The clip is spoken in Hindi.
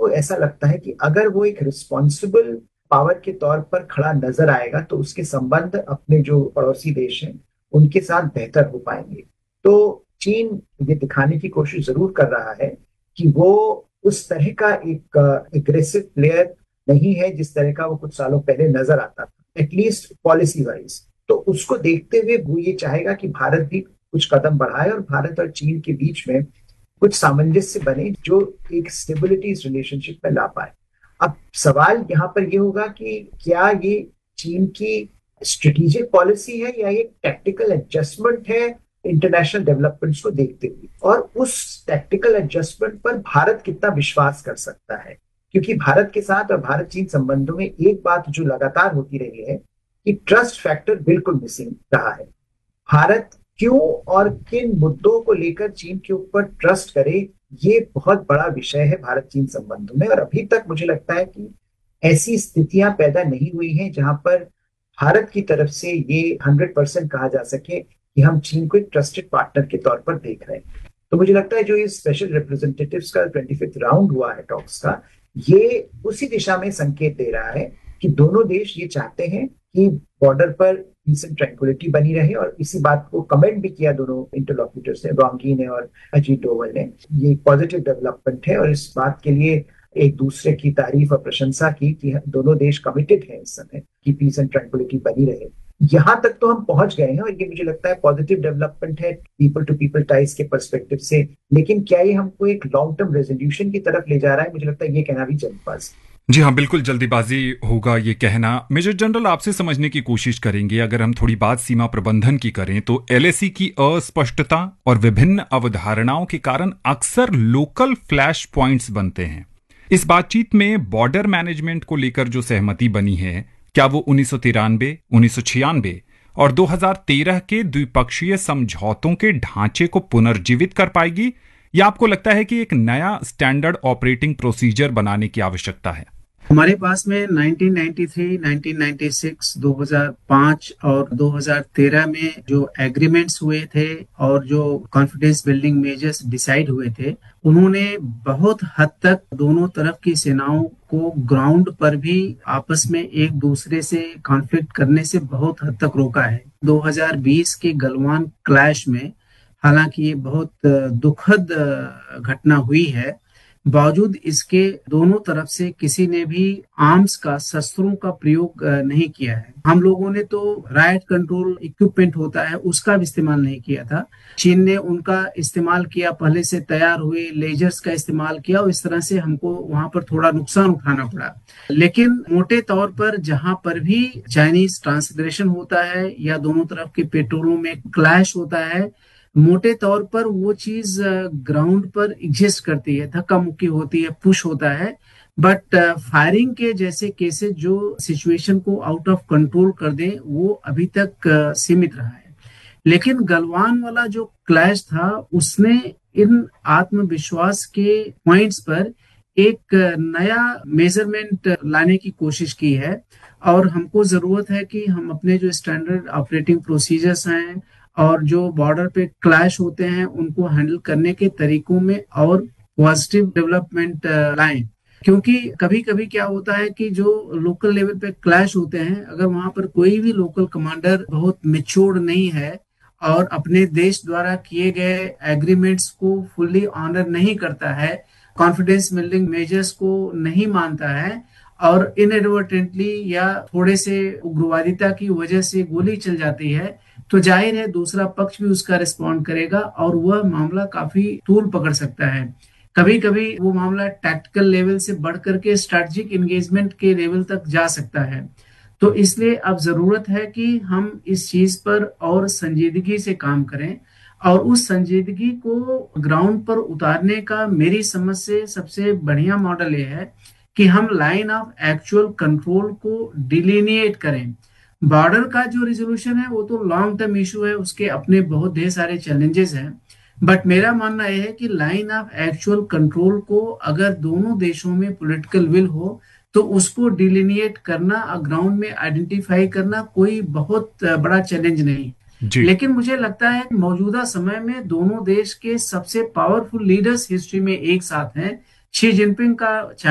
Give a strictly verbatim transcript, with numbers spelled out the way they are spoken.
को ऐसा लगता है कि अगर वो एक रिस्पॉन्सिबल पावर के तौर पर खड़ा नजर आएगा तो उसके संबंध अपने जो पड़ोसी देश हैं उनके साथ बेहतर हो पाएंगे। तो चीन ये दिखाने की कोशिश जरूर कर रहा है कि वो उस तरह का एक एग्रेसिव प्लेयर नहीं है जिस तरह का वो कुछ सालों पहले नजर आता था, एटलीस्ट पॉलिसी वाइज। तो उसको देखते हुए वो ये चाहेगा कि भारत भी कुछ कदम बढ़ाए और भारत और चीन के बीच में कुछ सामंजस्य बने जो एक स्टेबिलिटी इस रिलेशनशिप में ला पाए। अब सवाल यहाँ पर ये होगा कि क्या ये चीन की स्ट्रेटेजिक पॉलिसी है या ये टैक्टिकल एडजस्टमेंट है इंटरनेशनल डेवलपमेंट्स को देखते हुए, और उस टैक्टिकल एडजस्टमेंट पर भारत कितना विश्वास कर सकता है। क्योंकि भारत के साथ और भारत चीन संबंधों में एक बात जो लगातार होती रही है कि ट्रस्ट फैक्टर बिल्कुल मिसिंग रहा है। भारत क्यों और किन मुद्दों को लेकर चीन के ऊपर ट्रस्ट करे, ये बहुत बड़ा विषय है भारत चीन संबंधों में। और अभी तक मुझे लगता है कि ऐसी स्थितियां पैदा नहीं हुई हैं जहां पर भारत की तरफ से ये हंड्रेड परसेंट कहा जा सके कि हम चीन को एक ट्रस्टेड पार्टनर के तौर पर देख रहे हैं। तो मुझे लगता है जो ये स्पेशल रिप्रेजेंटेटिव्स का ट्वेंटी फिफ्थ राउंड हुआ है टॉक्स का, ये उसी दिशा में संकेत दे रहा है कि दोनों देश ये चाहते हैं कि बॉर्डर पर पीस एंड ट्रैंक्विलिटी बनी रहे। और इसी बात को कमेंट भी किया दोनों इंटरलॉक्यूटर्स ने, वांगी ने और अजीत डोवल ने। ये पॉजिटिव डेवलपमेंट है और इस बात के लिए एक दूसरे की तारीफ और प्रशंसा की कि दोनों देश कमिटेड हैं इस समय कि पीस एंड ट्रैंक्विलिटी बनी रहे। यहां तक तो हम पहुंच गए हैं और ये मुझे लगता है पॉजिटिव डेवलपमेंट है पीपल टू पीपल टाइज के पर्सपेक्टिव से। लेकिन क्या ये हमको एक लॉन्ग टर्म रेजोल्यूशन की तरफ ले जा रहा है, मुझे लगता है ये कहना भी जल्दबाजी। जी हाँ, बिल्कुल जल्दीबाजी होगा ये कहना। मेजर जनरल, आपसे समझने की कोशिश करेंगे, अगर हम थोड़ी बात सीमा प्रबंधन की करें तो एलएसी की अस्पष्टता और विभिन्न अवधारणाओं के कारण अक्सर लोकल फ्लैश पॉइंट्स बनते हैं। इस बातचीत में बॉर्डर मैनेजमेंट को लेकर जो सहमति बनी है, क्या वो उन्नीस सौ तिरानवे, उन्नीस सौ छियानवे और दो हज़ार तेरह के द्विपक्षीय समझौतों के ढांचे को पुनर्जीवित कर पाएगी, या आपको लगता है कि एक नया स्टैंडर्ड ऑपरेटिंग प्रोसीजर बनाने की आवश्यकता है? हमारे पास में nineteen ninety three, nineteen ninety six, दो हज़ार पाँच और दो हज़ार तेरह में जो एग्रीमेंट्स हुए थे और जो कॉन्फिडेंस बिल्डिंग मेजर्स डिसाइड हुए थे, उन्होंने बहुत हद तक दोनों तरफ की सेनाओं को ग्राउंड पर भी आपस में एक दूसरे से कॉन्फ्लिक्ट करने से बहुत हद तक रोका है। दो हज़ार बीस के गलवान क्लैश में हालांकि ये बहुत दुखद घटना हुई है, बावजूद इसके दोनों तरफ से किसी ने भी आर्म्स का, शस्त्रों का प्रयोग नहीं किया है। हम लोगों ने तो राइट कंट्रोल इक्विपमेंट होता है उसका भी इस्तेमाल नहीं किया था। चीन ने उनका इस्तेमाल किया, पहले से तैयार हुए लेजर्स का इस्तेमाल किया और इस तरह से हमको वहां पर थोड़ा नुकसान उठाना पड़ा। लेकिन मोटे तौर पर जहां पर भी चाइनीज ट्रांसग्रेशन होता है या दोनों तरफ के पेट्रोलों में क्लैश होता है, मोटे तौर पर वो चीज ग्राउंड पर एग्जिस्ट करती है, धक्का मुक्की होती है, पुश होता है। बट फायरिंग के जैसे केसेस जो सिचुएशन को आउट ऑफ कंट्रोल कर दे, वो अभी तक uh, सीमित रहा है। लेकिन गलवान वाला जो क्लैश था उसने इन आत्मविश्वास के पॉइंट्स पर एक नया मेजरमेंट लाने की कोशिश की है। और हमको जरूरत है कि हम अपने जो स्टैंडर्ड ऑपरेटिंग प्रोसीजर्स हैं और जो बॉर्डर पे क्लैश होते हैं उनको हैंडल करने के तरीकों में और पॉजिटिव डेवलपमेंट लाएं। क्योंकि कभी कभी क्या होता है कि जो लोकल लेवल पे क्लैश होते हैं, अगर वहां पर कोई भी लोकल कमांडर बहुत मैच्योर्ड नहीं है और अपने देश द्वारा किए गए एग्रीमेंट्स को फुल्ली ऑनर नहीं करता है, कॉन्फिडेंस बिल्डिंग मेजर्स को नहीं मानता है और इनएडवर्टेंटली या थोड़े से उग्रवादिता की वजह से गोली चल जाती है, तो जाहिर है दूसरा पक्ष भी उसका रिस्पॉन्ड करेगा और वह मामला काफी तूल पकड़ सकता है। कभी कभी वो मामला टैक्टिकल लेवल से बढ़ करके स्ट्रेटेजिक एंगेजमेंट के लेवल तक जा सकता है। तो इसलिए अब जरूरत है कि हम इस चीज पर और संजीदगी से काम करें और उस संजीदगी को ग्राउंड पर उतारने का मेरी समझ से सबसे बढ़िया मॉडल ये है कि हम लाइन ऑफ एक्चुअल कंट्रोल को डिलिनिएट करें। बॉर्डर का जो रिजोल्यूशन है वो तो लॉन्ग टर्म इशू है, उसके अपने बहुत ढेर सारे चैलेंजेस हैं। बट मेरा मानना यह है कि लाइन ऑफ एक्चुअल कंट्रोल को अगर दोनों देशों में पॉलिटिकल विल हो तो उसको डिलिनिएट करना और ग्राउंड में आइडेंटिफाई करना कोई बहुत बड़ा चैलेंज नहीं। लेकिन मुझे लगता है मौजूदा समय में दोनों देश के सबसे पावरफुल लीडर्स हिस्ट्री में एक साथ हैं। शी जिनपिंग का